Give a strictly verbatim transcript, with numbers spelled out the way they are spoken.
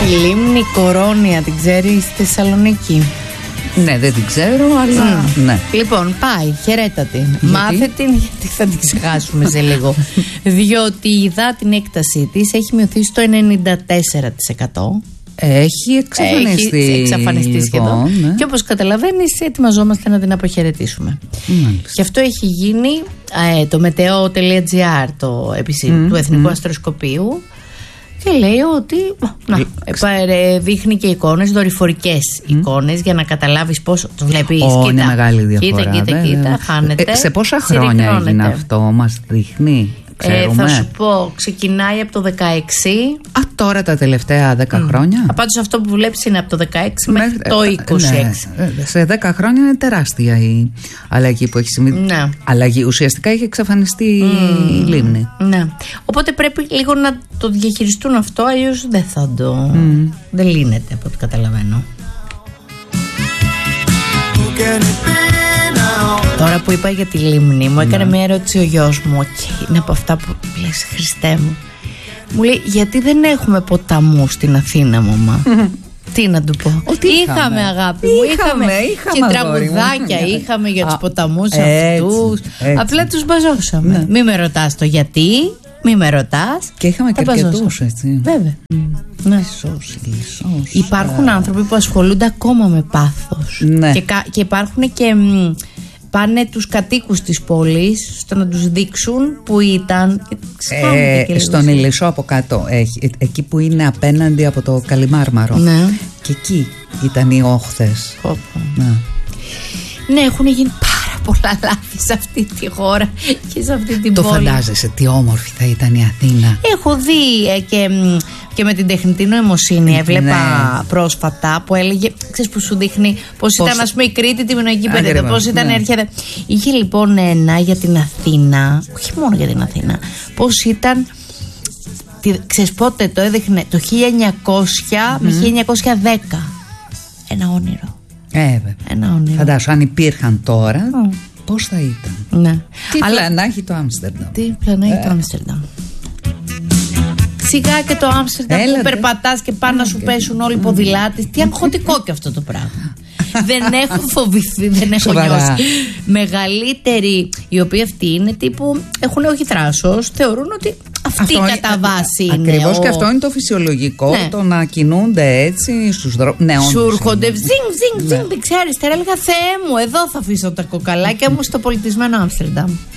Τη λίμνη Κορώνια την ξέρεις στη Θεσσαλονίκη? Ναι, δεν την ξέρω, αλλά mm. ναι. Λοιπόν, πάει, χαιρέτα την. Μάθε την, γιατί θα την ξεχάσουμε σε λίγο. Διότι η υδάτινη έκτασή της έχει μειωθεί στο ενενήντα τέσσερα τοις εκατό. Έχει εξαφανιστεί. Έχει εξαφανιστεί σχεδόν. Ναι. Και όπως καταλαβαίνεις, ετοιμαζόμαστε να την αποχαιρετήσουμε. Μάλιστα. Και αυτό έχει γίνει ε, το μετεό τελεία τζι άρ, το επισήμου mm, του Εθνικού mm. Αστροσκοπείου. Και λέει ότι να, ε, δείχνει και εικόνες, δορυφορικές mm. εικόνες, για να καταλάβεις πόσο το βλέπεις. Oh, είναι μεγάλη διαφορά. Κοίτα, κοίτα, κοίτα, χάνεται. Ε, σε πόσα χρόνια έγινε αυτό, μας δείχνει? Ε, θα σου πω, ξεκινάει από το δεκαέξι. Α, τώρα τα τελευταία δέκα mm. χρόνια. Πάντως αυτό που βλέπεις είναι από το δεκαέξι μέχρι το είκοσι έξι. Ναι, σε δέκα χρόνια είναι τεράστια η αλλαγή που έχει συμβεί. Ναι. Αλλαγή. Ουσιαστικά έχει εξαφανιστεί mm. η λίμνη. Ναι. Οπότε πρέπει λίγο να το διαχειριστούν αυτό, αλλιώς δεν θα το. Mm. Δεν λύνεται από ό,τι καταλαβαίνω. Τώρα που είπα για τη λίμνη, μου έκανε μια ερώτηση ο γιος μου. Okay, είναι από αυτά που λες, Χριστέ μου. Μου λέει, γιατί δεν έχουμε ποταμού στην Αθήνα, μαμά? Τι να του πω? Ότι είχαμε, είχαμε αγάπη μου. Είχαμε, είχαμε, είχαμε και τραγουδάκια μου. Είχαμε για τους ποταμούς αυτούς. Απλά τους μπαζώσαμε. Ναι. Μη με ρωτάς το γιατί. Μη με ρωτάς. Και είχαμε και αρκετούς, έτσι. Βέβαια. Mm. Ναι. Λυσός, λυσός. Υπάρχουν ε... άνθρωποι που ασχολούνται ακόμα με πάθος. Ναι. Και, και υπάρχουν και μ, πάνε τους κατοίκους της πόλης στο να τους δείξουν που ήταν. Ε, και στον Ηλισσό από κάτω, ε, εκεί που είναι απέναντι από το Καλιμάρμαρο. Ναι. Και εκεί ήταν οι όχθες. Ναι. Ναι, έχουν γίνει πάρα πολλά λάθη σε αυτή τη χώρα και σε αυτή την το πόλη. Το φαντάζεσαι τι όμορφη θα ήταν η Αθήνα. Έχω δει ε, και, και με την τεχνητή νοημοσύνη έβλεπα ναι. πρόσφατα που έλεγε, ξέρεις, που σου δείχνει πώς, πώς ήταν, ας πούμε, η Κρήτη, τη Μινωική Πέδρα, πώς ήταν ναι. έρχεται. Είχε λοιπόν ένα για την Αθήνα, όχι μόνο για την Αθήνα, πώς ήταν. Ξέρεις πότε το έδειχνε? Το χίλια εννιακόσια mm. με χίλια εννιακόσια δέκα. Ένα όνειρο. Ε, Ένα όνειρο. Φαντάσου, αν υπήρχαν τώρα, oh. πώς θα ήταν. Ναι. Τι Αλλά... πλανά έχει το Άμστερνταμ. Τι πλανά έχει ε. το Άμστερνταμ. Σιγά και το Άμστερνταμ που περπατάς και πάνε να σου πέσουν όλοι οι ποδηλάτες. Τι αγχωτικό και αυτό το πράγμα. Δεν έχω φοβηθεί, δεν έχω νιώσει. Μεγαλύτεροι, οι οποίοι αυτοί είναι τύπου, έχουν όχι θράσος, θεωρούν ότι αυτή αυτό κατά βάση είναι. Ακριβώς, ο... και αυτό είναι το φυσιολογικό, ναι. το να κινούνται έτσι στους δρόμους. Ναι, σου έρχονται ζινγκ, ζινγκ, ζινγκ, δεξιά αριστερά. Έλεγα, Θεέ μου, εδώ θα αφήσω τα κοκαλάκια μου στο πολιτισμένο Άμστερνταμ.